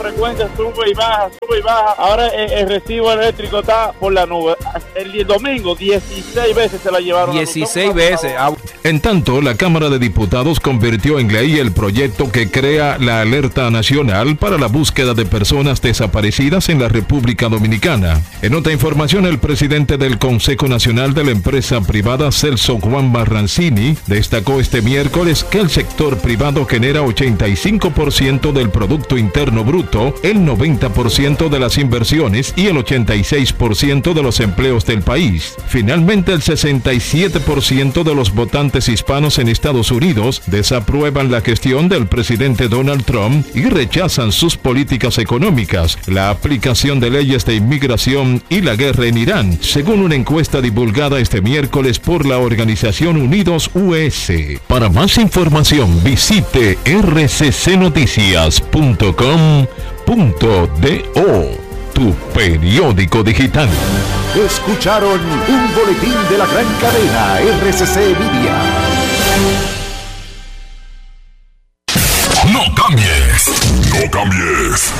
frecuencia sube y baja. Ahora el recibo eléctrico está por la nube. El domingo 16 veces se la llevaron. 16 veces. En tanto, la Cámara de Diputados convirtió en ley el proyecto que crea la alerta nacional para la búsqueda de personas desaparecidas en la República Dominicana. En otra información, el presidente del Consejo Nacional de la Empresa Privada, Celso Juan Barrancini, destacó este miércoles que el sector privado genera 85% del Producto Interno Bruto, el 90% de las inversiones y el 86% de los empleos del país. Finalmente, el 67% de los votantes hispanos en Estados Unidos desaprueban la gestión del presidente Donald Trump y rechazan sus políticas económicas, la aplicación de leyes de inmigración y la guerra en Irán, según una encuesta divulgada este miércoles por la organización Unidos US. Para más información, visite rccnoticias.com.do, tu periódico digital. Escucharon un boletín de la gran cadena RCC Media. No cambies.